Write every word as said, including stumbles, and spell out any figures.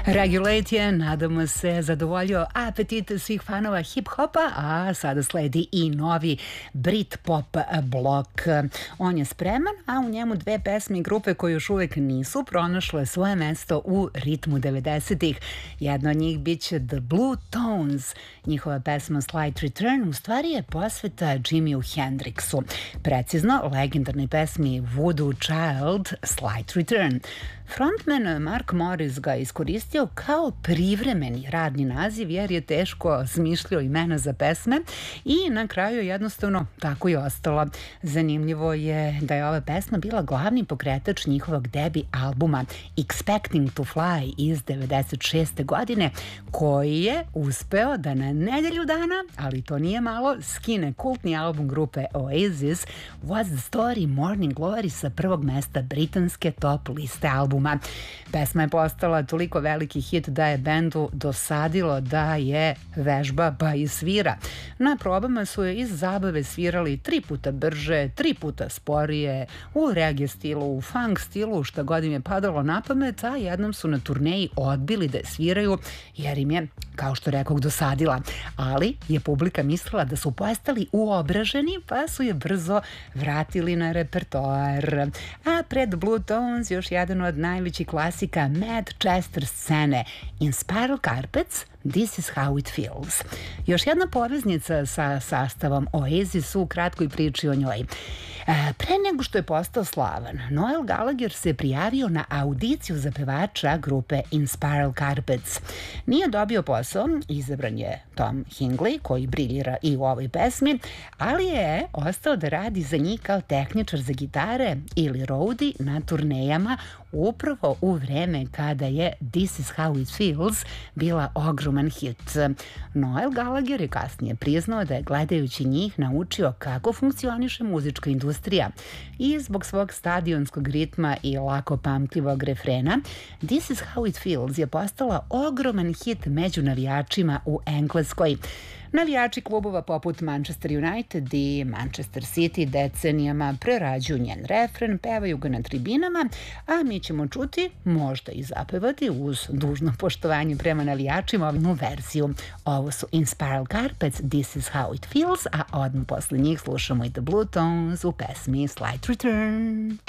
Regulate je, nadamo se, zadovoljio apetite svih fanova hip-hopa, a sada sledi i novi Britpop blok. On je spreman, a u njemu dve pesme i grupe koje još uvek nisu pronašle svoje mesto u ritmu devedesetih. Jedna od njih biće The Blue Tones. Njihova pesma Slight Return u stvari je posveta Jimiu Hendrixu. Precizno, legendarnoj pesmi Voodoo Child Slight Return. Frontman Mark Morris ga iskoristio kao privremeni radni naziv jer je teško smišljao imena za pesme i na kraju jednostavno tako i ostalo. Zanimljivo je da je ova pesma bila glavni pokretač njihovog debi albuma Expecting to Fly iz devedeset šeste godine, koji je uspeo da na nedelju dana, ali to nije malo, skine kultni album grupe Oasis What's the Story Morning Glory sa prvog mesta britanske top liste albuma. Pesma je postala toliko veliki hit da je bendu dosadilo da je vežba pa i svira. Na probama su je iz zabave svirali tri puta brže, tri puta sporije, u reggae stilu, u funk stilu, šta god im je padalo na pamet, a jednom su na turneji odbili da je sviraju jer im je, kao što rekoh, dosadila. Ali je publika mislila da su postali uobraženi, pa su je brzo vratili na repertoar. A pred Blue Tones još jedan od najvećih klasika Manchester scene, In Spiral Carpets, This is how it feels. Još jedna poveznica sa sastavom Oasis u kratkoj priči o njoj. E, pre nego što je postao slavan, Noel Gallagher se prijavio na audiciju za pevača grupe In Spiral Carpets. Nije dobio posao, izabran je Tom Hingley, koji briljira i u ovoj pesmi, ali je ostao da radi za njih kao tehničar za gitare ili roadie na turnejama upravo u vreme kada je This is how it feels bila ogroman hit. Noel Gallagher je kasnije priznao da je gledajući njih naučio kako funkcioniše muzička industrija i zbog svog stadionskog ritma i lako pamtljivog refrena This is how it feels je postala ogroman hit među navijačima u Engleskoj. Navijači klubova poput Manchester United i Manchester City decenijama prerađuju njen refren, pevaju ga na tribinama, a mi ćemo čuti, možda i zapevati uz dužno poštovanje prema navijačima ovu verziju. Ovo su In Spiral Carpets, This is how it feels, a odmah posle njih slušamo i The Blue Tones u pesmi Slight Return.